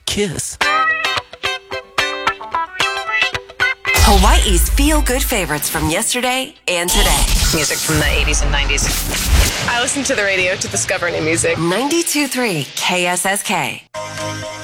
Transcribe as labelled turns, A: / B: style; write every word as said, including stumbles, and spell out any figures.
A: Kiss.
B: Hawaii's feel-good favorites from yesterday and today.
C: Music from the eighties and nineties.
D: I listen to the radio to discover new music.
B: ninety-two point three K S S K.